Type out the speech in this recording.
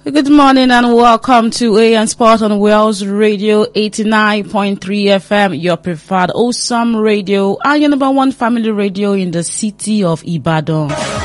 Good morning and welcome to AM Sport on Wales Radio 89.3 FM, your preferred awesome radio and your number one family radio in the city of Ibadan.